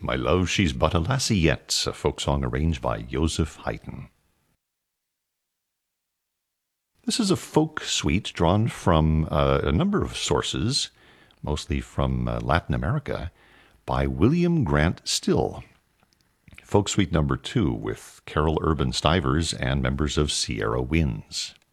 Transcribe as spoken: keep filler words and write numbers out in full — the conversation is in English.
My Love, She's But a Lassie Yet, a folk song arranged by Joseph Haydn. This is a folk suite drawn from uh, a number of sources, mostly from uh, Latin America, by William Grant Still. Folk suite number two with Carol Urban Stivers and members of Sierra Winds.